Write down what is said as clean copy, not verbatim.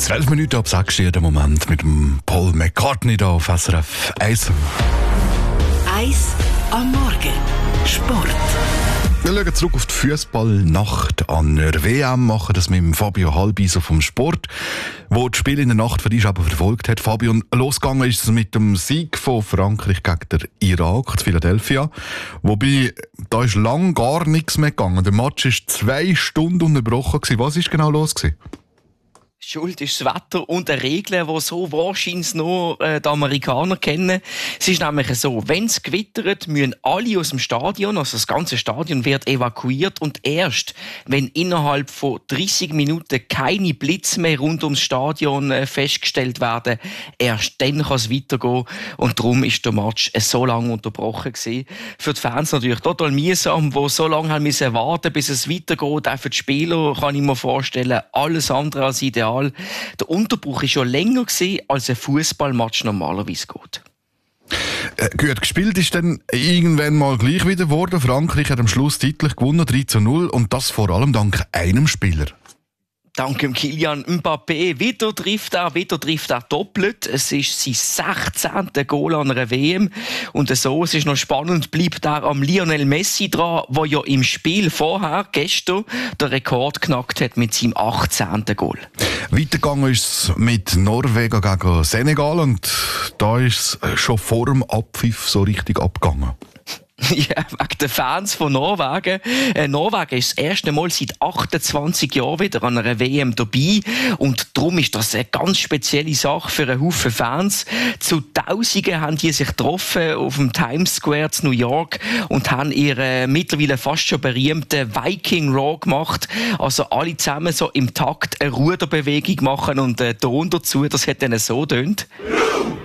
12 Minuten ab 6 Uhr, der Moment mit dem Paul McCartney hier auf SRF 1. 1 am Morgen. Sport. Wir schauen zurück auf die Fußballnacht an der WM, machen das mit dem Fabio Halbiser vom Sport, wo das Spiel in der Nacht für dich aber verfolgt hat. Fabio, losgegangen ist es mit dem Sieg von Frankreich gegen den Irak, zu Philadelphia. Wobei, da ist lang gar nichts mehr gegangen. Der Match war 2 Stunden unterbrochen. Was war genau los? Schuld ist das Wetter und eine Regel, die so wahrscheinlich nur die Amerikaner kennen. Es ist nämlich so, wenn es gewittert, müssen alle aus dem Stadion, also das ganze Stadion wird evakuiert und erst, wenn innerhalb von 30 Minuten keine Blitze mehr rund ums Stadion festgestellt werden, erst dann kann es weitergehen und darum ist der Match so lange unterbrochen gewesen. Für die Fans natürlich total mühsam, die so lange haben müssen warten, bis es weitergeht. Auch für die Spieler kann ich mir vorstellen, alles andere als ideal. Der Unterbruch war schon länger gewesen, als ein Fußballmatch normalerweise geht. Gut, gespielt ist dann irgendwann mal gleich wieder geworden. Frankreich hat am Schluss deutlich gewonnen, 3-0, und das vor allem dank einem Spieler. Dank dem Kylian Mbappé. Wieder trifft er doppelt. Es ist sein 16. Goal an einer WM. Und so, es ist noch spannend, bleibt er am Lionel Messi dran, der ja im Spiel vorher, gestern, den Rekord geknackt hat mit seinem 18. Goal. Weitergegangen ist es mit Norwegen gegen Senegal, und da ist es schon vor dem Abpfiff so richtig abgegangen. Ja, wegen den Fans von Norwegen. Norwegen ist das erste Mal seit 28 Jahren wieder an einer WM dabei. Und darum ist das eine ganz spezielle Sache für einen Haufen Fans. Zu Tausenden haben die sich getroffen auf dem Times Square in New York und haben ihren mittlerweile fast schon berühmten Viking Roar gemacht. Also alle zusammen so im Takt eine Ruderbewegung machen und Ton dazu. Das hat dann so getönt.